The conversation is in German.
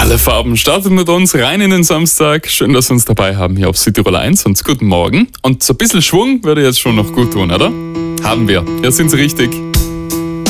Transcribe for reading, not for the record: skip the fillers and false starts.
Alle Farben starten mit uns rein in den Samstag. Schön, dass Sie uns dabei haben hier auf Südtirol 1 und guten Morgen. Und so ein bisschen Schwung würde jetzt schon noch gut tun, oder? Haben wir. Ja, sind Sie richtig.